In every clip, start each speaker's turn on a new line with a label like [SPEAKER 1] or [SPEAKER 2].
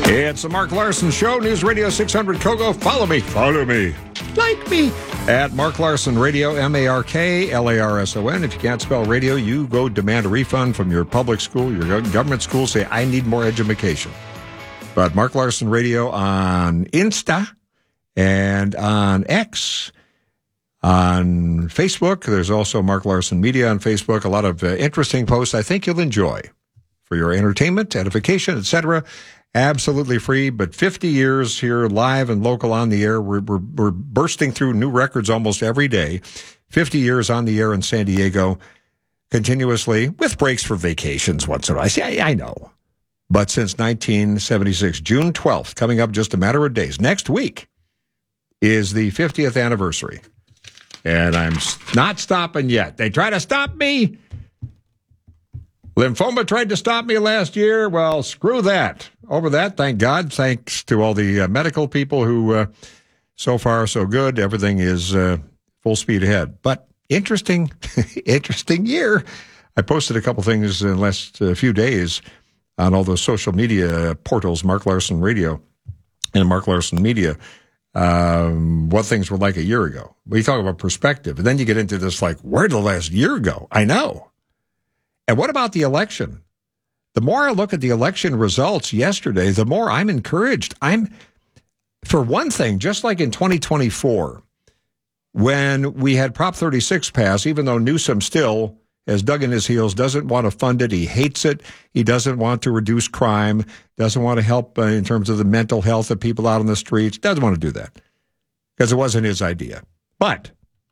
[SPEAKER 1] It's the Mark Larson Show, News Radio 600 Kogo. Follow me, like me, at Mark Larson Radio, MarkLarson. If you can't spell radio, you go demand a refund from your public school, your government school, say, I need more education. But Mark Larson Radio on Insta and on X, on Facebook. There's also Mark Larson Media on Facebook. A lot of interesting posts I think you'll enjoy for your entertainment, edification, etc. Absolutely free, but 50 years here, live and local on the air. We're bursting through new records almost every day. 50 years on the air in San Diego, continuously, with breaks for vacations once in a while. See, I know. But since 1976, June 12th, coming up just a matter of days, next week is the 50th anniversary. And I'm not stopping yet. They try to stop me. Lymphoma tried to stop me last year. Well, screw that. Over that, thank God. Thanks to all the medical people who, so far, so good. Everything is full speed ahead. But interesting year. I posted a couple things in the last few days on all those social media portals, Mark Larson Radio and Mark Larson Media, what things were like a year ago. We talk about perspective. And then you get into this like, where did the last year go? I know. And what about the election? The more I look at the election results yesterday, the more I'm encouraged. For one thing, just like in 2024, when we had Prop 36 pass, even though Newsom still has dug in his heels, doesn't want to fund it, he hates it, he doesn't want to reduce crime, doesn't want to help in terms of the mental health of people out on the streets, doesn't want to do that because it wasn't his idea. But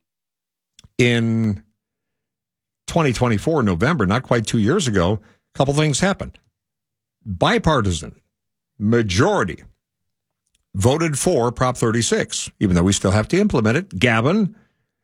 [SPEAKER 1] in 2024, November, not quite 2 years ago, a couple things happened. Bipartisan majority voted for Prop 36, even though we still have to implement it. Gavin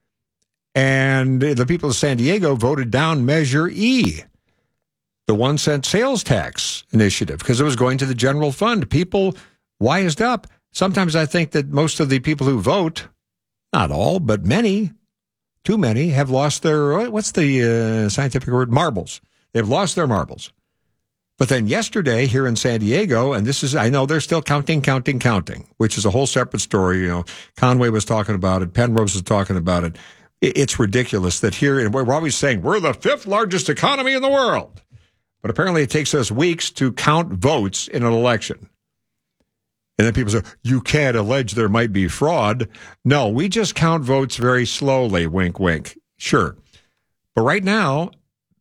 [SPEAKER 1] and the people of San Diego voted down Measure E, the 1 cent sales tax initiative, because it was going to the general fund. People wised up. Sometimes I think that most of the people who vote, not all, but many, too many, have lost their, what's the scientific word? Marbles. They've lost their marbles. But then yesterday here in San Diego, and this is, I know they're still counting, which is a whole separate story. You know, Conway was talking about it. Penrose was talking about it. It's ridiculous that here, and we're always saying we're the 5th largest economy in the world. But apparently it takes us weeks to count votes in an election. And then people say, you can't allege there might be fraud. No, we just count votes very slowly, wink, wink. Sure. But right now,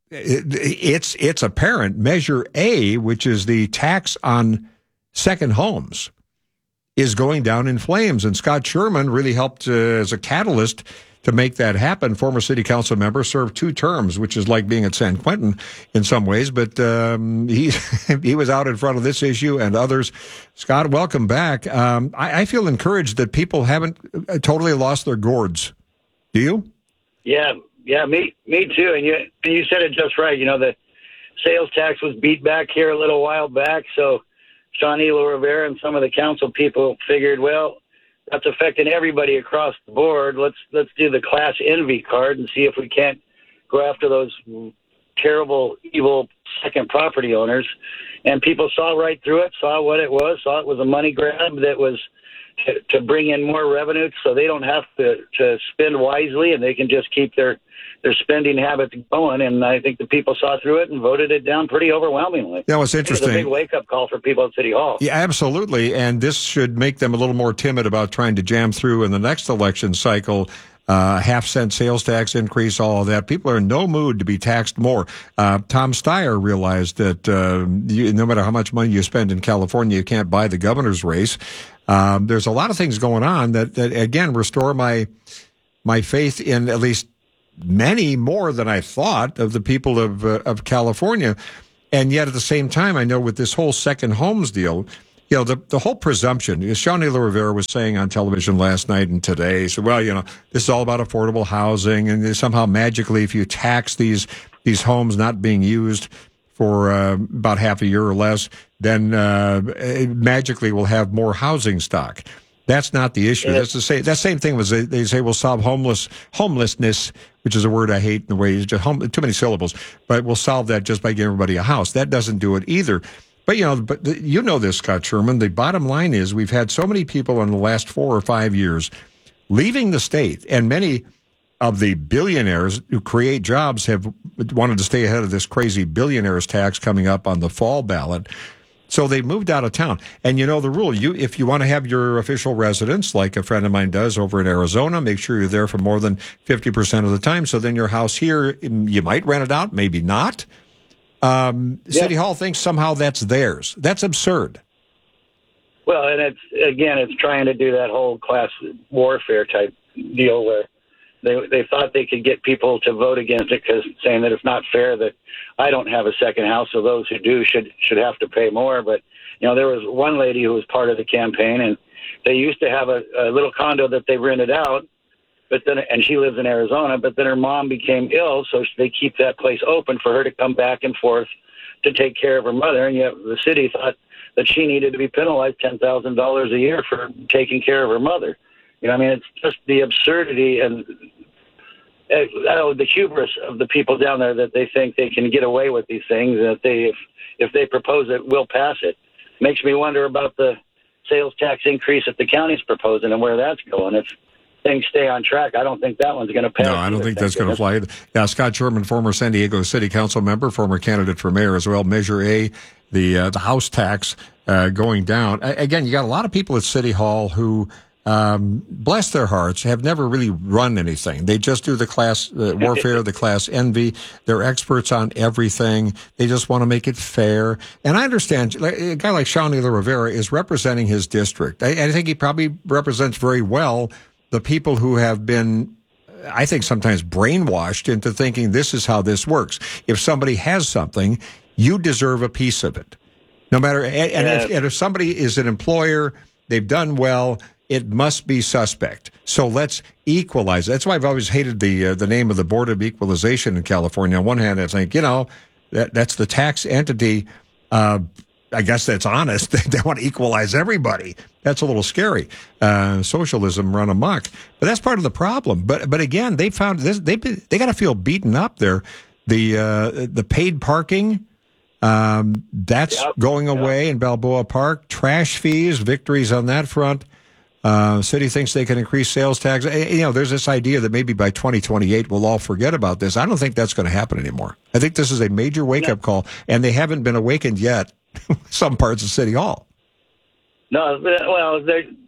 [SPEAKER 1] it's apparent. Measure A, which is the tax on second homes, is going down in flames. And Scott Sherman really helped as a catalyst to make that happen. Former city council member, served 2 terms, which is like being at San Quentin in some ways. But he was out in front of this issue and others. Scott, welcome back. I feel encouraged that people haven't totally lost their gourds. Do you?
[SPEAKER 2] Yeah, me too. And you said it just right. You know, the sales tax was beat back here a little while back. So Sean Elo Rivera and some of the council people figured, well, that's affecting everybody across the board. Let's do the class envy card and see if we can't go after those terrible, evil second property owners. And people saw right through it, saw what it was, saw it was a money grab that was to bring in more revenue so they don't have to spend wisely and they can just keep their spending habits going. And I think the people saw through it and voted it down pretty overwhelmingly.
[SPEAKER 1] That was interesting.
[SPEAKER 2] It was a big wake-up call for people at City Hall.
[SPEAKER 1] Yeah, absolutely. And this should make them a little more timid about trying to jam through in the next election cycle. Half-cent sales tax increase, all of that. People are in no mood to be taxed more. Tom Steyer realized that no matter how much money you spend in California, you can't buy the governor's race. There's a lot of things going on that again, restore my faith in at least many more than I thought of the people of California. And yet at the same time, I know with this whole second homes deal, you know, the whole presumption, as Sean Elo Rivera was saying on television last night and today, so, well, you know, this is all about affordable housing, and somehow magically if you tax these homes not being used for about half a year or less, then magically we'll have more housing stock. That's not the issue. That's the same. That same thing was they say we'll solve homelessness, which is a word I hate in the way it's just too many syllables. But we'll solve that just by giving everybody a house. That doesn't do it either. But, you know this, Scott Sherman. The bottom line is we've had so many people in the last 4 or 5 years leaving the state, and many of the billionaires who create jobs have wanted to stay ahead of this crazy billionaires tax coming up on the fall ballot. So they moved out of town. And you know the rule. If you want to have your official residence, like a friend of mine does over in Arizona, make sure you're there for more than 50% of the time. So then your house here, you might rent it out, maybe not. City Hall thinks somehow that's theirs. That's absurd.
[SPEAKER 2] Well, and it's trying to do that whole class warfare type deal where they thought they could get people to vote against it, because saying that it's not fair that I don't have a second house, so those who do should have to pay more. But there was one lady who was part of the campaign, and they used to have a little condo that they rented out, and she lives in Arizona. But then her mom became ill, so they keep that place open for her to come back and forth to take care of her mother. And yet the city thought that she needed to be penalized $10,000 a year for taking care of her mother. It's just the absurdity and the hubris of the people down there that they think they can get away with these things, that if they propose it, we'll pass it. Makes me wonder about the sales tax increase that the county's proposing and where that's going. If things stay on track, I don't think that one's going to pass.
[SPEAKER 1] No, I don't think that's going to fly either. Yeah, Scott Sherman, former San Diego City Council member, former candidate for mayor as well. Measure A, the house tax going down. Again, you got a lot of people at City Hall who, bless their hearts, have never really run anything. They just do the class warfare, the class envy. They're experts on everything. They just want to make it fair. And I understand a guy like Shawnee Rivera is representing his district. I think he probably represents very well the people who have been, I think, sometimes brainwashed into thinking this is how this works. If somebody has something, you deserve a piece of it. No matter, and if somebody is an employer, they've done well, it must be suspect. So let's equalize. That's why I've always hated the name of the Board of Equalization in California. On one hand, I think, that's the tax entity. I guess that's honest. They want to equalize everybody. That's a little scary. Socialism run amok. But that's part of the problem. But again, they found this. They got to feel beaten up there. The paid parking. That's going away in Balboa Park. Trash fees, victories on that front. City thinks they can increase sales tax. There's this idea that maybe by 2028 we'll all forget about this. I don't think that's going to happen anymore. I think this is a major wake-up call, and they haven't been awakened yet. Some parts of City Hall. No, well,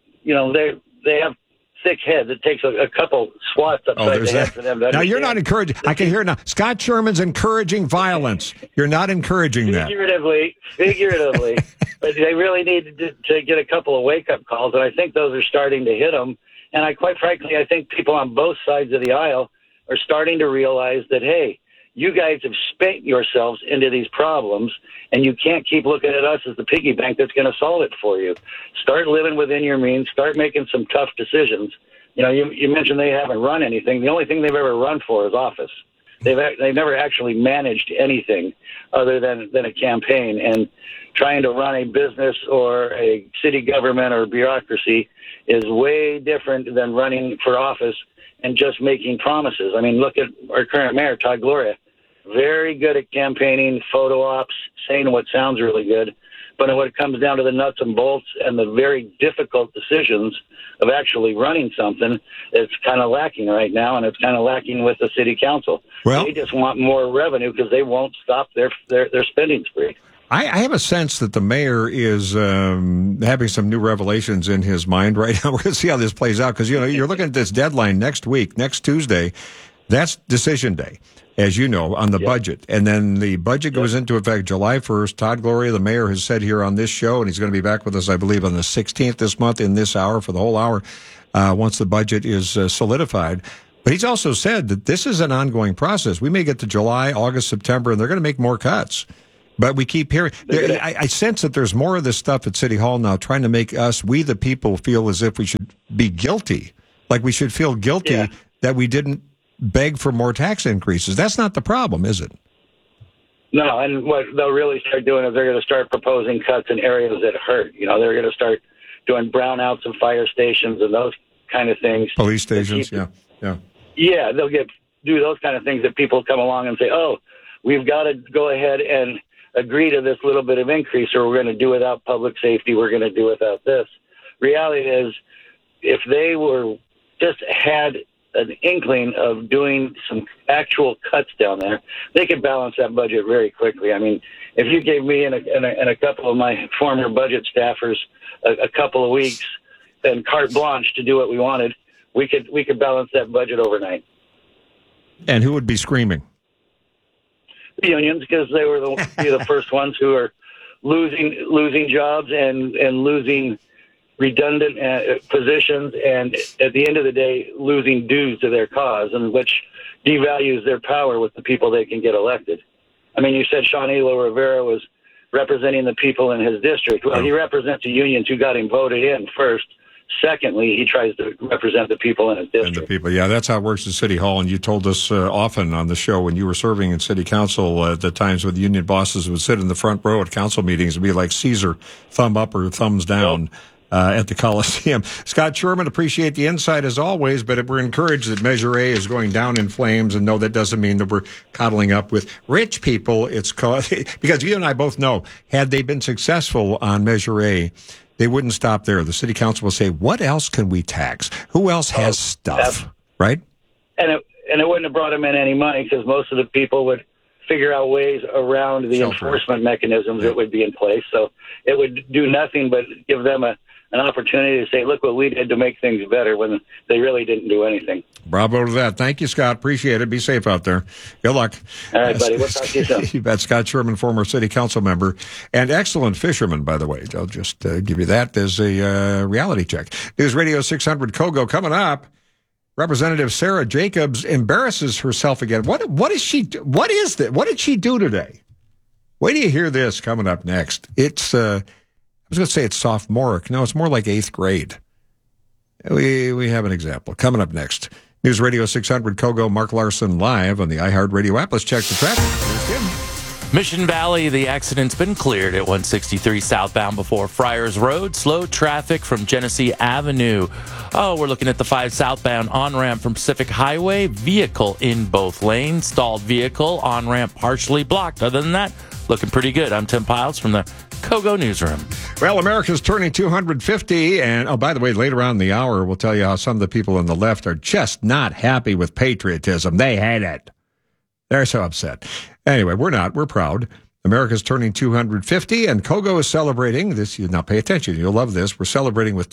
[SPEAKER 1] they have thick heads. It takes a couple swats upside the head for them to understand. Now, you're not encouraging. I can hear now. Scott Sherman's encouraging violence. You're not encouraging that. Figuratively. But they really need to get a couple of wake-up calls, and I think those are starting to hit them. And quite frankly, I think people on both sides of the aisle are starting to realize that, hey, you guys have spent yourselves into these problems, and you can't keep looking at us as the piggy bank that's going to solve it for you. Start living within your means. Start making some tough decisions. You mentioned they haven't run anything. The only thing they've ever run for is office. They've never actually managed anything other than a campaign. And trying to run a business or a city government or bureaucracy is way different than running for office and just making promises. I mean, look at our current mayor, Todd Gloria. Very good at campaigning, photo ops, saying what sounds really good. But when it comes down to the nuts and bolts and the very difficult decisions of actually running something, it's kind of lacking right now, and it's kind of lacking with the city council. Well, they just want more revenue because they won't stop their spending spree. I have a sense that the mayor is having some new revelations in his mind right now. We're going to see how this plays out because, you're looking at this deadline next week, next Tuesday. That's decision day, as you know, on the budget. And then the budget goes into effect July 1st. Todd Gloria, the mayor, has said here on this show, and he's going to be back with us, I believe, on the 16th this month in this hour for the whole hour once the budget is solidified. But he's also said that this is an ongoing process. We may get to July, August, September, and they're going to make more cuts. But we keep hearing, I sense that there's more of this stuff at City Hall now trying to make us, we the people, feel as if we should be guilty. Like we should feel guilty that we didn't beg for more tax increases. That's not the problem, is it? No, and what they'll really start doing is they're going to start proposing cuts in areas that hurt. They're going to start doing brownouts and fire stations and those kind of things. Police stations, yeah. They'll do those kind of things that people come along and say, oh, we've got to go ahead and
[SPEAKER 2] agree to this little bit of increase, or we're going to do without public safety, we're going to do without this. Reality is, if they were just had an inkling of doing some actual cuts down there, they could balance that budget very quickly. I mean, if you gave me and a couple of my former budget staffers a couple of weeks and carte blanche to do what we wanted, we could balance that budget overnight.
[SPEAKER 1] And who would be screaming?
[SPEAKER 2] The unions, because they were the first ones who are losing jobs and losing redundant positions, and at the end of the day, losing dues to their cause, and which devalues their power with the people they can get elected. I mean, you said Sean-Elo Rivera was representing the people in his district. Well, he represents the unions who got him voted in first. Secondly, he tries to represent the people in his district.
[SPEAKER 1] And the people, yeah, that's how it works at City Hall. And you told us often on the show when you were serving in City Council at the times when the union bosses would sit in the front row at council meetings and be like Caesar, thumb up or thumbs down. Yep. At the Coliseum. Scott Sherman, appreciate the insight as always, but we're encouraged that Measure A is going down in flames, and no, that doesn't mean that we're coddling up with rich people. It's because you and I both know, had they been successful on Measure A, they wouldn't stop there. The city council will say, what else can we tax? Who else has stuff, right?
[SPEAKER 2] And it wouldn't have brought them in any money, because most of the people would figure out ways around the enforcement mechanisms that would be in place. So it would do nothing but give them an opportunity to say, look what we did to make things better, when they really didn't do anything.
[SPEAKER 1] Bravo to that. Thank you, Scott. Appreciate it. Be safe out there. Good luck.
[SPEAKER 2] All right, buddy. We'll talk to you soon.
[SPEAKER 1] You bet. Scott Sherman, former city council member and excellent fisherman, by the way. I'll just give you that as a reality check. News Radio 600 Kogo coming up. Representative Sarah Jacobs embarrasses herself again. What is she? What is that? What did she do today? Wait till you hear this coming up next. It's I was going to say it's sophomoric. No, it's more like 8th grade. We have an example coming up next. News Radio 600 Kogo, Mark Larson live on the iHeartRadio app. Let's check the traffic. Here's Tim.
[SPEAKER 3] Mission Valley, the accident's been cleared at 163 southbound before Friars Road. Slow traffic from Genesee Avenue. Oh, we're looking at the 5 southbound on-ramp from Pacific Highway. Vehicle in both lanes. Stalled vehicle. On-ramp partially blocked. Other than that, looking pretty good. I'm Tim Piles from the Kogo Newsroom.
[SPEAKER 1] Well, America's turning 250, and oh, by the way, later on in the hour, we'll tell you how some of the people on the left are just not happy with patriotism. They hate it. They're so upset. Anyway, we're not. We're proud. America's turning 250, and Kogo is celebrating this. Now, pay attention. You'll love this. We're celebrating with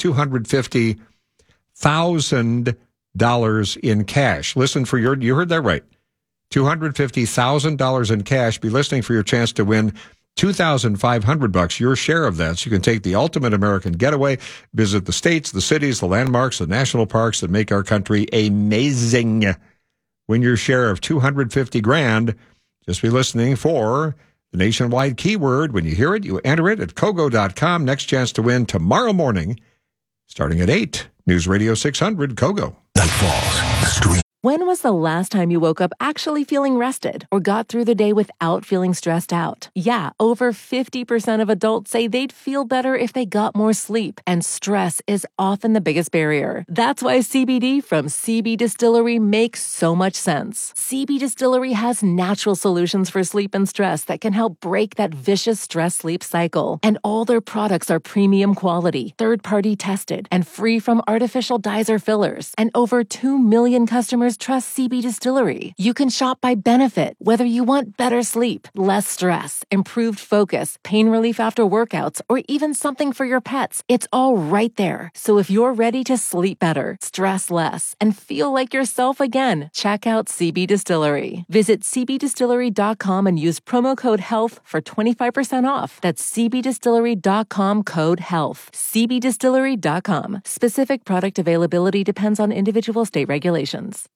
[SPEAKER 1] $250,000 in cash. Listen for you heard that right. $250,000 in cash. Be listening for your chance to win $2,500, your share of that. So you can take the ultimate American getaway, visit the states, the cities, the landmarks, the national parks that make our country amazing. Win your share of $250,000. Just be listening for the nationwide keyword. When you hear it, you enter it at Kogo.com. Next chance to win tomorrow morning, starting at 8. News Radio 600 Kogo.
[SPEAKER 4] That falls. Street.
[SPEAKER 5] When was the last time you woke up actually feeling rested or got through the day without feeling stressed out? Yeah, over 50% of adults say they'd feel better if they got more sleep, and stress is often the biggest barrier. That's why CBD from CB Distillery makes so much sense. CB Distillery has natural solutions for sleep and stress that can help break that vicious stress-sleep cycle. And all their products are premium quality, third-party tested, and free from artificial dyes or fillers. And over 2 million customers trust CB Distillery. You can shop by benefit, whether you want better sleep, less stress, improved focus, pain relief after workouts, or even something for your pets. It's all right there. So if you're ready to sleep better, stress less, and feel like yourself again, check out CB Distillery. Visit cbdistillery.com and use promo code HEALTH for 25% off. That's cbdistillery.com, code HEALTH. cbdistillery.com. Specific product availability depends on individual state regulations.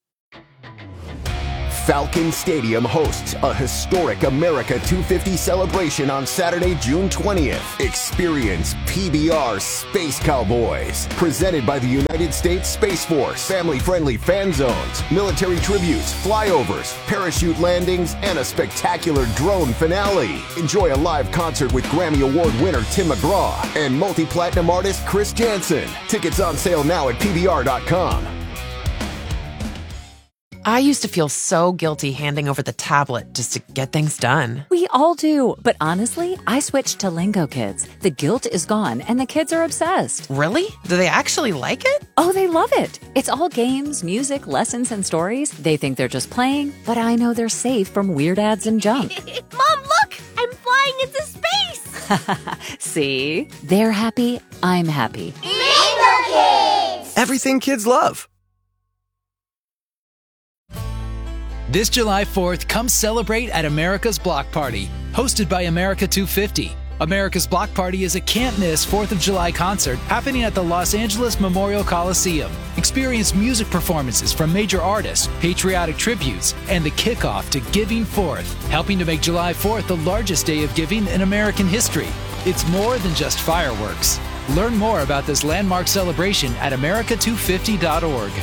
[SPEAKER 4] Falcon Stadium hosts a historic America 250 celebration on Saturday, June 20th. Experience PBR Space Cowboys, presented by the United States Space Force. Family-friendly fan zones, military tributes, flyovers, parachute landings, and a spectacular drone finale. Enjoy a live concert with Grammy Award winner Tim McGraw and multi-platinum artist Chris Janson. Tickets on sale now at PBR.com.
[SPEAKER 6] I used to feel so guilty handing over the tablet just to get things done.
[SPEAKER 7] We all do. But honestly, I switched to Lingo Kids. The guilt is gone and the kids are obsessed.
[SPEAKER 6] Really? Do they actually like it?
[SPEAKER 7] Oh, they love it. It's all games, music, lessons, and stories. They think they're just playing, but I know they're safe from weird ads and junk.
[SPEAKER 8] Mom, look! I'm flying into space!
[SPEAKER 7] See? They're happy. I'm happy.
[SPEAKER 8] Lingo Kids!
[SPEAKER 9] Everything kids love.
[SPEAKER 10] This July 4th, come celebrate at America's Block Party, hosted by America 250. America's Block Party is a can't-miss 4th of July concert happening at the Los Angeles Memorial Coliseum. Experience music performances from major artists, patriotic tributes, and the kickoff to Giving Forth, helping to make July 4th the largest day of giving in American history. It's more than just fireworks. Learn more about this landmark celebration at america250.org.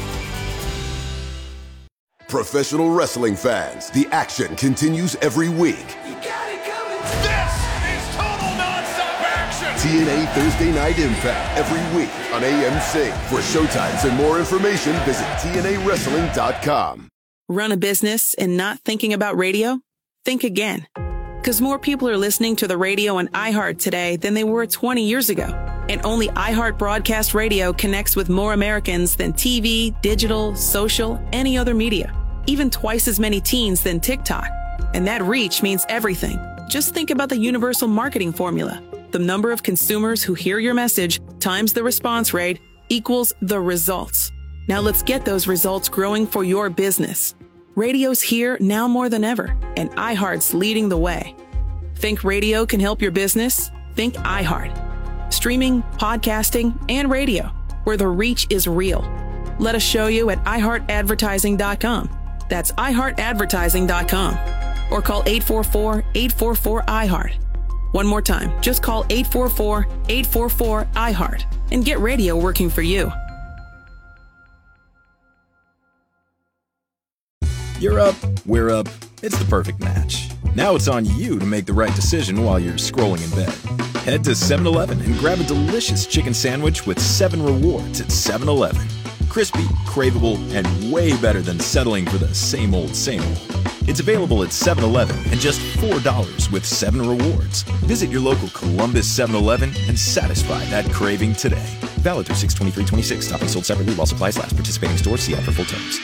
[SPEAKER 4] Professional wrestling fans, the action continues every week.
[SPEAKER 11] You got it coming. This is total nonstop action.
[SPEAKER 4] TNA Thursday Night Impact every week on AMC. For showtimes and more information, visit TNAWrestling.com.
[SPEAKER 12] Run a business and not thinking about radio? Think again. Because more people are listening to the radio on iHeart today than they were 20 years ago. And only iHeart Broadcast Radio connects with more Americans than TV, digital, social, any other media. Even twice as many teens than TikTok. And that reach means everything. Just think about the universal marketing formula. The number of consumers who hear your message times the response rate equals the results. Now let's get those results growing for your business. Radio's here now more than ever, and iHeart's leading the way. Think radio can help your business? Think iHeart. Streaming, podcasting, and radio, where the reach is real. Let us show you at iHeartAdvertising.com. That's iHeartAdvertising.com. Or call 844-844-iHeart. One more time, just call 844-844-iHeart and get radio working for you.
[SPEAKER 9] You're up, we're up. It's the perfect match. Now it's on you to make the right decision while you're scrolling in bed. Head to 7-Eleven and grab a delicious chicken sandwich with 7 rewards at 7-Eleven. Crispy, craveable, and way better than settling for the same old, same old. It's available at 7-Eleven and just $4 with 7 rewards. Visit your local Columbus 7-Eleven and satisfy that craving today. Valid through 6/23/26. Stock and sold separately while supplies last. Participating stores. See ad for full terms.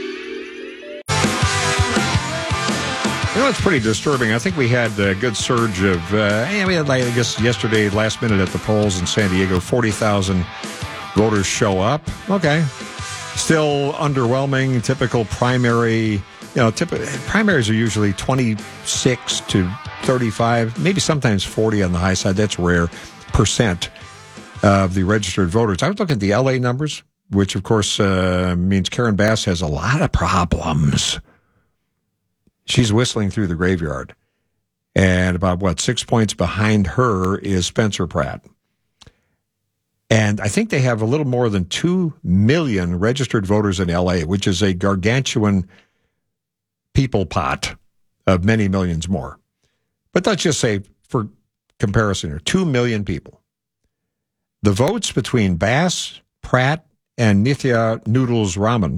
[SPEAKER 1] You know, it's pretty disturbing. I think we had a good surge of, we had, I guess, yesterday, last minute at the polls in San Diego, 40,000 voters show up. Okay. Still underwhelming, typical primary, primaries are usually 26 to 35, maybe sometimes 40 on the high side. That's rare, percent of the registered voters. I was looking at the LA numbers, which of course means Karen Bass has a lot of problems. She's whistling through the graveyard. And about, 6 points behind her is Spencer Pratt. And I think they have a little more than 2 million registered voters in L.A., which is a gargantuan people pot of many millions more. But let's just say, for comparison here, 2 million people. The votes between Bass, Pratt, and Nithya Noodles Raman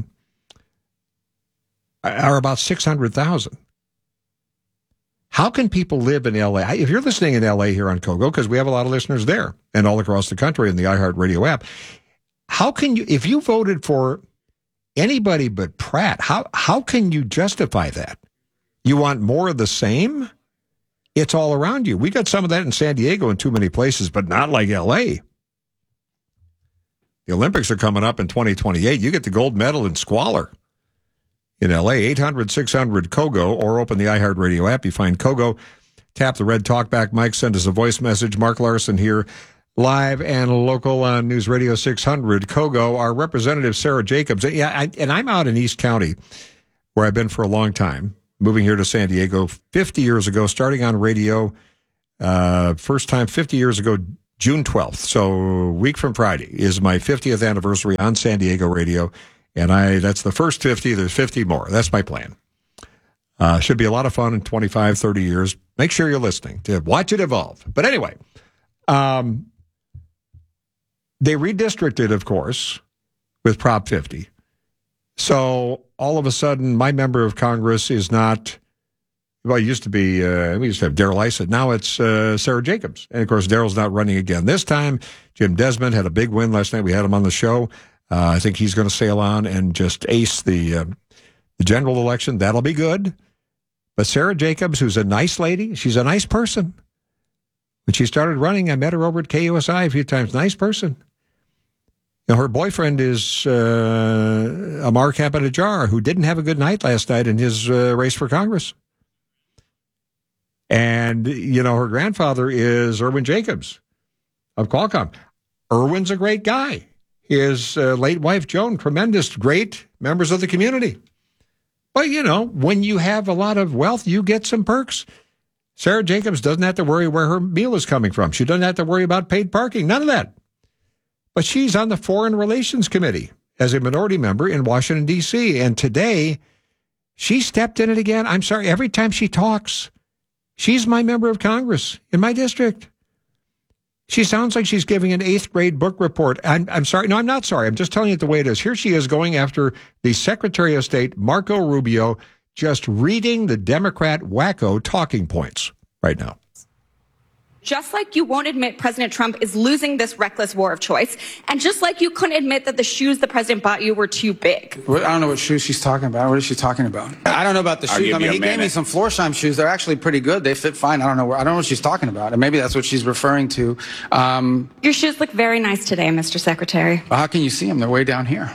[SPEAKER 1] are about 600,000. How can people live in L.A.? If you're listening in L.A. here on Kogo, because we have a lot of listeners there and all across the country in the iHeartRadio app, how can you, if you voted for anybody but Pratt, how can you justify that? You want more of the same? It's all around you. We got some of that in San Diego in too many places, but not like L.A. The Olympics are coming up in 2028. You get the gold medal in squalor. In L.A., 800-600-KOGO, or open the iHeartRadio app. You find Kogo, tap the red talkback mic, send us a voice message. Mark Larson here, live and local on News Radio 600. Kogo, our representative, Sarah Jacobs. Yeah, I'm out in East County, where I've been for a long time, moving here to San Diego 50 years ago, starting on radio, first time 50 years ago, June 12th. So a week from Friday is my 50th anniversary on San Diego radio. And that's the first 50. There's 50 more. That's my plan. Should be a lot of fun in 25, 30 years. Make sure you're listening to watch it evolve. But anyway, they redistricted, of course, with Prop 50. So all of a sudden, my member of Congress is not, well, it used to be, we used to have Darrell Issa. Now it's Sarah Jacobs. And, of course, Darrell's not running again. This time, Jim Desmond had a big win last night. We had him on the show. I think he's going to sail on and just ace the general election. That'll be good. But Sarah Jacobs, who's a nice lady, she's a nice person. When she started running, I met her over at KUSI a few times. Nice person. You know, her boyfriend is Amar Kampa-Najjar, who didn't have a good night last night in his race for Congress. And, you know, her grandfather is Irwin Jacobs of Qualcomm. Irwin's a great guy. His late wife, Joan, tremendous, great members of the community. But, you know, when you have a lot of wealth, you get some perks. Sarah Jacobs doesn't have to worry where her meal is coming from. She doesn't have to worry about paid parking. None of that. But she's on the Foreign Relations Committee as a minority member in Washington, D.C. And today, she stepped in it again. I'm sorry, every time she talks, she's my member of Congress in my district. She sounds like she's giving an 8th grade book report. I'm sorry. No, I'm not sorry. I'm just telling you the way it is. Here she is going after the Secretary of State, Marco Rubio, just reading the Democrat wacko talking points right now.
[SPEAKER 13] Just like you won't admit President Trump is losing this reckless war of choice, and just like you couldn't admit that the shoes the president bought you were too big.
[SPEAKER 14] I don't know what shoes she's talking about. What is she talking about? I don't know about the shoes. I mean, he gave me some Florsheim shoes. They're actually pretty good. They fit fine. I don't know what she's talking about. And maybe that's what she's referring to.
[SPEAKER 13] Your shoes look very nice today, Mr. Secretary.
[SPEAKER 14] Well, how can you see them? They're way down here.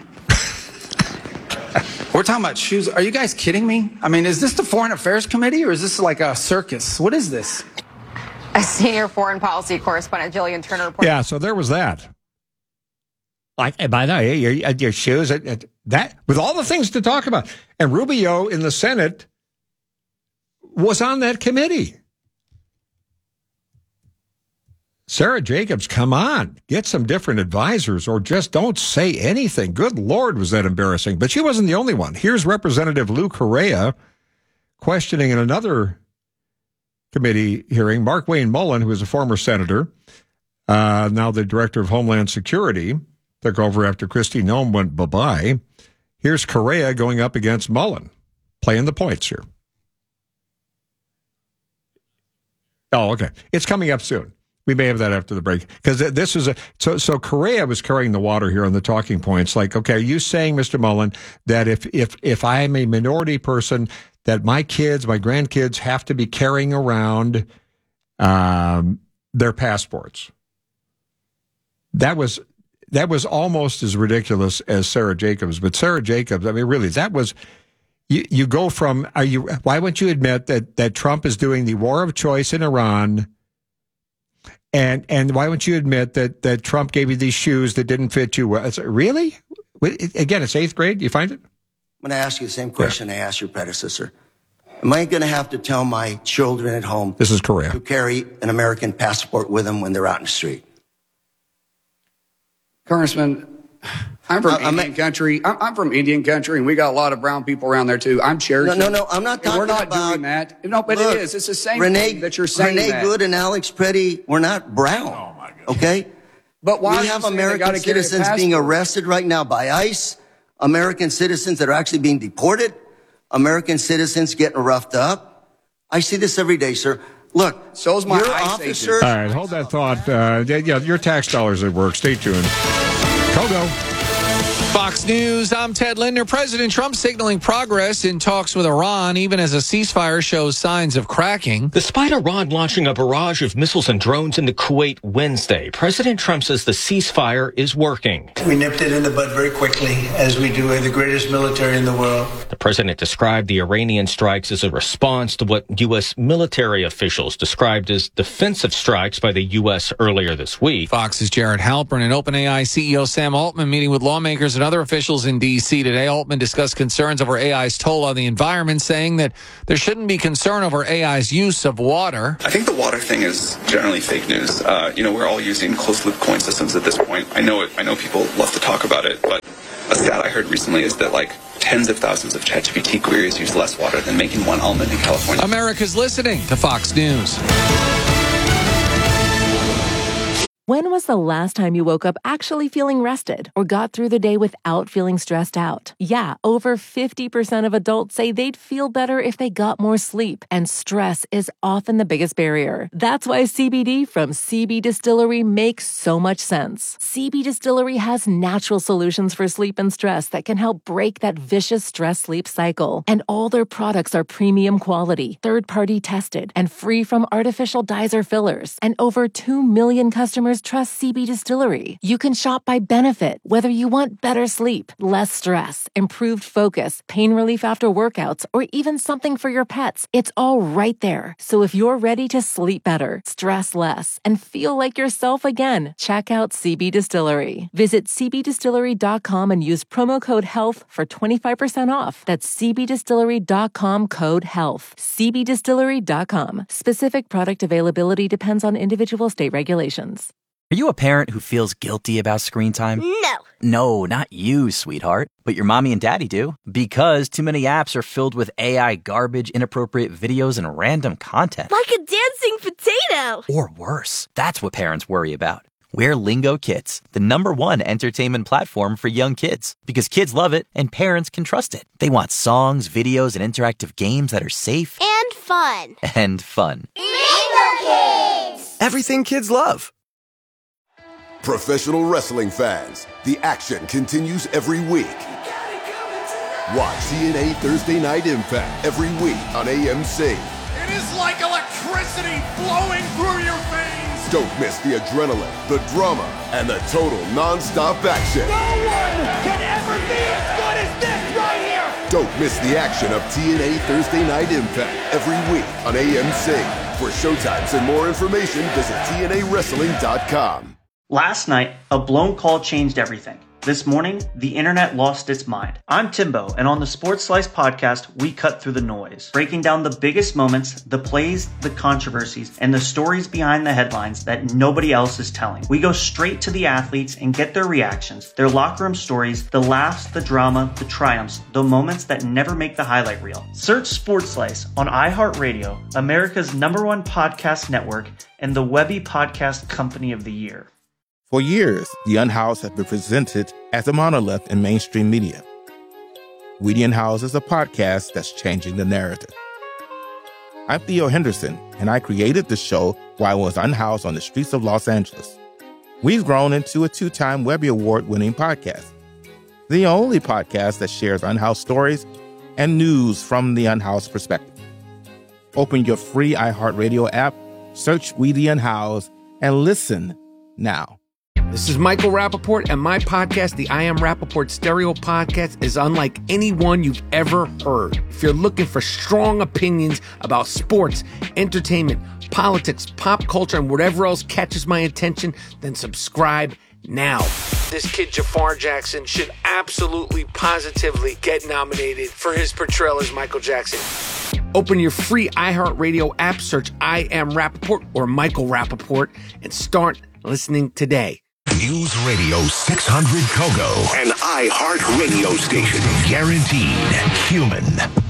[SPEAKER 14] We're talking about shoes. Are you guys kidding me? I mean, is this the Foreign Affairs Committee or is this like a circus? What is this?
[SPEAKER 15] A senior foreign policy correspondent, Jillian Turner, reported.
[SPEAKER 1] Yeah, so there was that. Like, by the way, your shoes, that with all the things to talk about. And Rubio in the Senate was on that committee. Sarah Jacobs, come on, get some different advisors or just don't say anything. Good Lord, was that embarrassing. But she wasn't the only one. Here's Representative Lou Correa questioning in another committee hearing Mark Wayne Mullen, who is a former senator, now the director of Homeland Security, took over after Kristi Noem went bye-bye. Here's Correa going up against Mullen, playing the points here. Oh, okay. It's coming up soon. We may have that after the break. Because this is so Correa was carrying the water here on the talking points. Like, okay, are you saying, Mr. Mullen, that if I am a minority person, that my kids, my grandkids have to be carrying around their passports? That was almost as ridiculous as Sarah Jacobs. But Sarah Jacobs, I mean, really, that was, you go from, why won't you admit that Trump is doing the war of choice in Iran? And why won't you admit that Trump gave you these shoes that didn't fit you well? Really? Again, it's 8th grade. You find it?
[SPEAKER 16] I'm going to ask you the same question I asked your predecessor. Am I going to have to tell my children at home
[SPEAKER 1] this is Correa
[SPEAKER 16] to carry an American passport with them when they're out in the street?
[SPEAKER 17] Congressman, I'm from Indian country. I'm from Indian country, and we got a lot of brown people around there, too. I'm Cherokee.
[SPEAKER 16] No, I'm not talking about...
[SPEAKER 17] We're not doing that. No, but
[SPEAKER 16] look,
[SPEAKER 17] it is. It's the same thing that you're saying.
[SPEAKER 16] Renee Good and Alex Petty, we're not brown. Oh, my God. Okay?
[SPEAKER 17] But why
[SPEAKER 16] we have American citizens being arrested right now by ICE, American citizens that are actually being deported, American citizens getting roughed up. I see this every day, sir. Look,
[SPEAKER 17] so's my
[SPEAKER 16] your
[SPEAKER 17] ICE
[SPEAKER 16] officer.
[SPEAKER 1] All right, hold that thought. Yeah, your tax dollars at work. Stay tuned. Kogo.
[SPEAKER 18] Fox News, I'm Ted Linder. President Trump signaling progress in talks with Iran, even as a ceasefire shows signs of cracking.
[SPEAKER 19] Despite Iran launching a barrage of missiles and drones into Kuwait Wednesday, President Trump says the ceasefire is working.
[SPEAKER 20] We nipped it in the bud very quickly, as we do. We have the greatest military in the world.
[SPEAKER 19] The president described the Iranian strikes as a response to what U.S. military officials described as defensive strikes by the U.S. earlier this week.
[SPEAKER 18] Fox's Jared Halpern and OpenAI CEO Sam Altman meeting with lawmakers and other officials in D.C. today. Altman discussed concerns over AI's toll on the environment, saying that there shouldn't be concern over AI's use of water.
[SPEAKER 21] I think the water thing is generally fake news. We're all using closed-loop coin systems at this point. I know people love to talk about it, but a stat I heard recently is that tens of thousands of ChatGPT queries use less water than making one almond in California.
[SPEAKER 18] America's listening to Fox News.
[SPEAKER 5] When was the last time you woke up actually feeling rested or got through the day without feeling stressed out? Yeah, over 50% of adults say they'd feel better if they got more sleep, and stress is often the biggest barrier. That's why CBD from CB Distillery makes so much sense. CB Distillery has natural solutions for sleep and stress that can help break that vicious stress-sleep cycle. And all their products are premium quality, third-party tested, and free from artificial dyes or fillers. And over 2 million customers trust CB Distillery. You can shop by benefit, whether you want better sleep, less stress, improved focus, pain relief after workouts, or even something for your pets. It's all right there. So if you're ready to sleep better, stress less, and feel like yourself again, check out CB Distillery. Visit cbdistillery.com and use promo code HEALTH for 25% off. That's cbdistillery.com, code HEALTH. cbdistillery.com. Specific product availability depends on individual state regulations.
[SPEAKER 2] Are you a parent who feels guilty about screen time?
[SPEAKER 8] No.
[SPEAKER 2] No, not you, sweetheart. But your mommy and daddy do. Because too many apps are filled with AI garbage, inappropriate videos, and random content.
[SPEAKER 8] Like a dancing potato.
[SPEAKER 2] Or worse. That's what parents worry about. We're Lingo Kids, the #1 entertainment platform for young kids. Because kids love it and parents can trust it. They want songs, videos, and interactive games that are safe.
[SPEAKER 8] And fun.
[SPEAKER 2] And fun.
[SPEAKER 8] Lingo Kids!
[SPEAKER 2] Everything kids love.
[SPEAKER 22] Professional wrestling fans, the action continues every week. Watch TNA Thursday Night Impact every week on AMC.
[SPEAKER 11] It is like electricity flowing through your veins.
[SPEAKER 22] Don't miss the adrenaline, the drama, and the total non-stop action.
[SPEAKER 11] No one can ever be as good as this right here.
[SPEAKER 22] Don't miss the action of TNA Thursday Night Impact every week on AMC. For showtimes and more information, visit TNAWrestling.com.
[SPEAKER 23] Last night, a blown call changed everything. This morning, the internet lost its mind. I'm Timbo, and on the Sports Slice podcast, we cut through the noise, breaking down the biggest moments, the plays, the controversies, and the stories behind the headlines that nobody else is telling. We go straight to the athletes and get their reactions, their locker room stories, the laughs, the drama, the triumphs, the moments that never make the highlight reel. Search Sports Slice on iHeartRadio, America's #1 podcast network, and the Webby Podcast Company of the Year.
[SPEAKER 24] For years, The Unhoused has been presented as a monolith in mainstream media. We The Unhoused is a podcast that's changing the narrative. I'm Theo Henderson, and I created the show while I was unhoused on the streets of Los Angeles. We've grown into a 2-time Webby Award-winning podcast, the only podcast that shares unhoused stories and news from the unhoused perspective. Open your free iHeartRadio app, search We The Unhoused, and listen now.
[SPEAKER 25] This is Michael Rappaport, and my podcast, the I Am Rappaport Stereo Podcast, is unlike any one you've ever heard. If you're looking for strong opinions about sports, entertainment, politics, pop culture, and whatever else catches my attention, then subscribe now. This kid, Jafar Jackson, should absolutely, positively get nominated for his portrayal as Michael Jackson. Open your free iHeartRadio app, search I Am Rappaport or Michael Rappaport, and start listening today.
[SPEAKER 26] News Radio 600 Kogo, an iHeart radio station. Guaranteed human.